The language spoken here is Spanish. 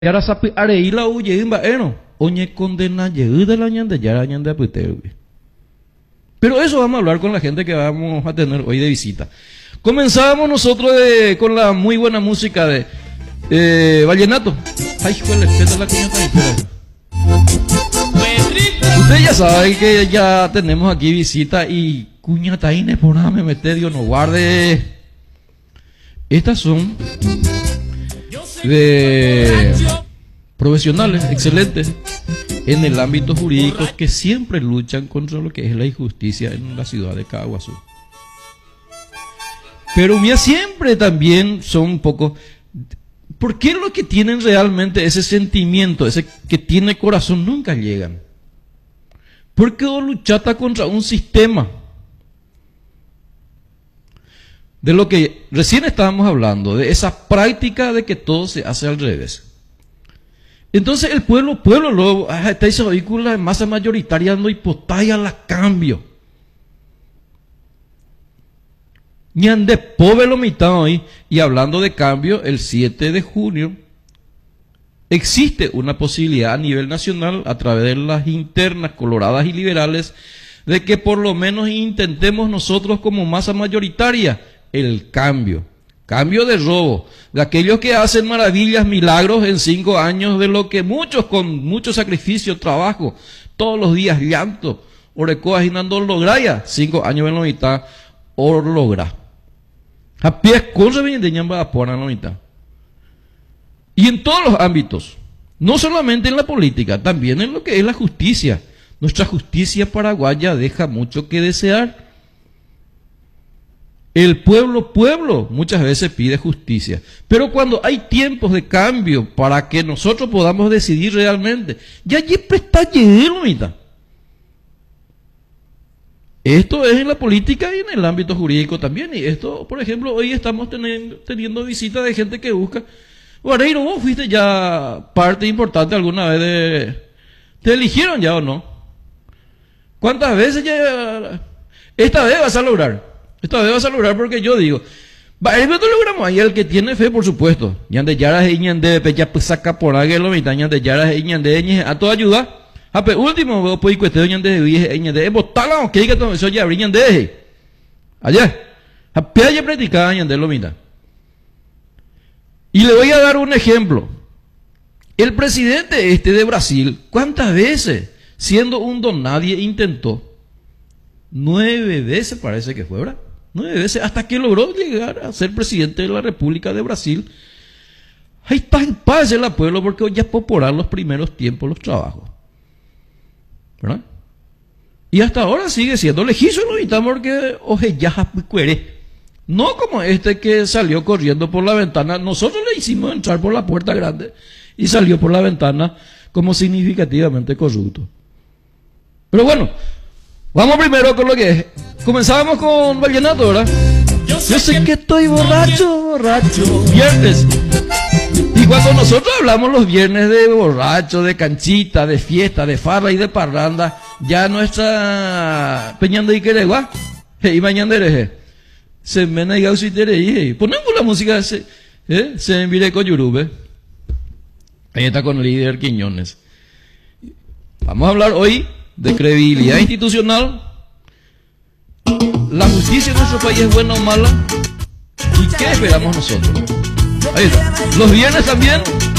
Yara sapi areila uye imba eno. Oñe condena de la ñande yara ñande aputero. Pero eso vamos a hablar con la gente que vamos a tener hoy de visita. Comenzábamos nosotros con la muy buena música de vallenato. Ay, hijo, le peta la cuñata. Usted ya sabe que ya tenemos aquí visita y cuñataines por nada me mete, Dios no guarde. Estas son de profesionales excelentes en el ámbito jurídico que siempre luchan contra lo que es la injusticia en la ciudad de Caguazú. Pero mira, siempre también son un poco... ¿Por qué los que tienen realmente ese sentimiento, ese que tiene corazón, nunca llegan? Porque luchata contra un sistema. De lo que recién estábamos hablando, de esa práctica de que todo se hace al revés. Entonces el pueblo luego, está esa vehícula de masa mayoritaria no hipotalla la cambio. Ñande pobre lo mitad hoy, y hablando de cambio, el 7 de junio existe una posibilidad a nivel nacional, a través de las internas coloradas y liberales, de que por lo menos intentemos nosotros como masa mayoritaria el cambio. Cambio de robo, de aquellos que hacen maravillas, milagros en 5 años, de lo que muchos con mucho sacrificio, trabajo, todos los días llanto, orecoas y nando lograya, 5 años en la mitad, o logra. A pies con se vienen de ñamba a poner la mitad. Y en todos los ámbitos, no solamente en la política, también en lo que es la justicia. Nuestra justicia paraguaya deja mucho que desear. El pueblo muchas veces pide justicia, pero cuando hay tiempos de cambio para que nosotros podamos decidir realmente, ya siempre está lleno. Esto es en la política y en el ámbito jurídico también, y esto, por ejemplo, hoy estamos teniendo visita de gente que busca. Guareiro, vos fuiste ya parte importante alguna vez de... ¿Te eligieron ya o no? ¿Cuántas veces ya? Esta vez vas a lograr. Esta vez vas a lograr porque yo digo, el lo logramos ahí, el que tiene fe, por supuesto. Ñande yaras y ñande pecha pues saca por ahí lo mitad, ñande yaras y ñande a toda ayuda. Ape último vos pues cuestión ñande ñande botala o que todo eso ya brillan de allá. Ape allá practicaba ñande lo mitad. Y le voy a dar un ejemplo. El presidente de Brasil, ¿cuántas veces siendo un don nadie intentó? 9 veces parece que fue, ¿verdad? 9 veces, hasta que logró llegar a ser presidente de la República de Brasil. Ahí está en paz el pueblo, porque hoy ya es popular los primeros tiempos los trabajos, ¿verdad? Y hasta ahora sigue siendo legítimo, porque oje ya cuere. No como este que salió corriendo por la ventana. Nosotros le hicimos entrar por la puerta grande y salió por la ventana como significativamente corrupto. Pero bueno, vamos primero con lo que es. Comenzábamos con vallenato, ¿verdad? Yo sé que estoy borracho. Viernes. Y cuando nosotros hablamos los viernes de borracho, de canchita, de fiesta, de farra y de parranda, ya nuestra peñando y queregua, y mañana eres, se mena y gausi tere, ponemos la música, se envire con Yurube. Ahí está con el líder Quiñones. Vamos a hablar hoy de credibilidad institucional. La justicia en nuestro país es buena o mala. ¿Y qué esperamos nosotros? Ahí está. Los viernes también